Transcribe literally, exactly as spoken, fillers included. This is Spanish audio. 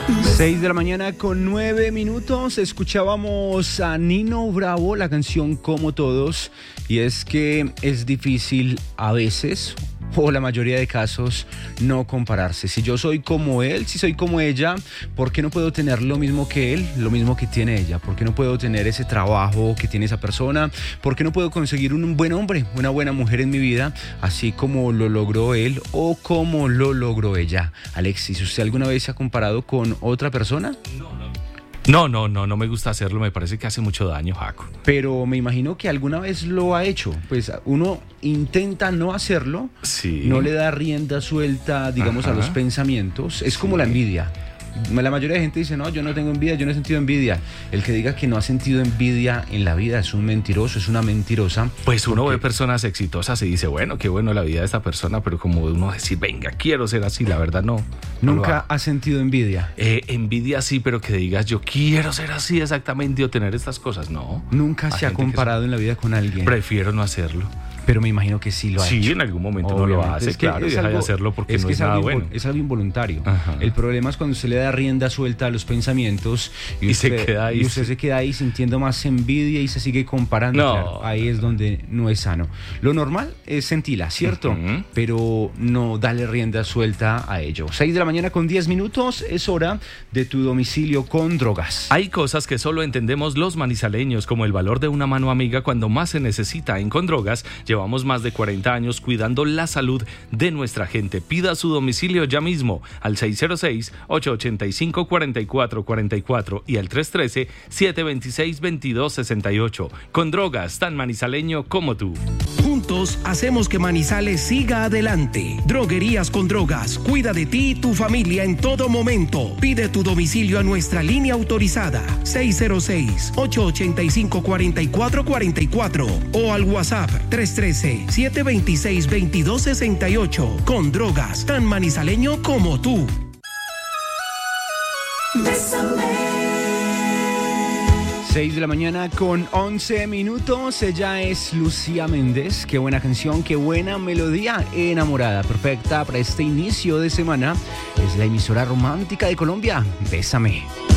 seis de la mañana con nueve minutos, escuchábamos a Nino Bravo, la canción Como Todos, y es que es difícil a veces, o la mayoría de casos, no compararse. Si yo soy como él, si soy como ella, ¿por qué no puedo tener lo mismo que él, lo mismo que tiene ella? ¿Por qué no puedo tener ese trabajo que tiene esa persona? ¿Por qué no puedo conseguir un buen hombre, una buena mujer en mi vida, así como lo logró él o como lo logró ella? Alexis, ¿usted alguna vez se ha comparado con otra persona? No, no. No, no, no, no me gusta hacerlo, me parece que hace mucho daño, Jaco. Pero me imagino que alguna vez lo ha hecho. Pues uno intenta no hacerlo, sí. No le da rienda suelta, digamos, Ajá. a los pensamientos. Es sí. como la envidia. La mayoría de gente dice, no, yo no tengo envidia, yo no he sentido envidia. El que diga que no ha sentido envidia en la vida es un mentiroso, es una mentirosa. Pues uno porque... ve personas exitosas y dice, bueno, qué bueno la vida de esta persona, pero como uno decir, venga, quiero ser así, la verdad no. ¿Nunca has sentido envidia? Eh, envidia sí, pero que digas, yo quiero ser así exactamente o tener estas cosas, no. ¿Nunca se ha comparado en la vida con alguien? Prefiero no hacerlo. Pero me imagino que sí lo ha sí, hecho. Sí, en algún momento no lo hace, es que claro, es deja algo, de hacerlo porque es no que es, es nada algo, bueno. Es algo involuntario. Ajá. El problema es cuando usted le da rienda suelta a los pensamientos y, y, usted, se, queda ahí, y usted sí. se queda ahí sintiendo más envidia y se sigue comparando. No. Claro, ahí es donde no es sano. Lo normal es sentirla, ¿cierto? Uh-huh. Pero no darle rienda suelta a ello. seis de la mañana con diez minutos, es hora de tu domicilio con drogas. Hay cosas que solo entendemos los manizaleños, como el valor de una mano amiga cuando más se necesita. En Con Drogas llevamos más de cuarenta años cuidando la salud de nuestra gente. Pida su domicilio ya mismo al seis cero seis, ocho ocho cinco, cuatro cuatro cuatro cuatro y al tres uno tres, siete dos seis, dos dos seis ocho. Con Drogas, tan manizaleño como tú. Juntos hacemos que Manizales siga adelante. Droguerías Con Drogas, cuida de ti y tu familia en todo momento. Pide tu domicilio a nuestra línea autorizada seis cero seis, ocho ocho cinco, cuatro cuatro cuatro cuatro o al WhatsApp tres uno tres, siete dos seis, dos dos seis ocho. Con Drogas, tan manizaleño como tú. seis de la mañana con once minutos. Ella es Lucía Méndez. Qué buena canción, qué buena melodía. Enamorada, perfecta para este inicio de semana. Es la emisora romántica de Colombia. Bésame.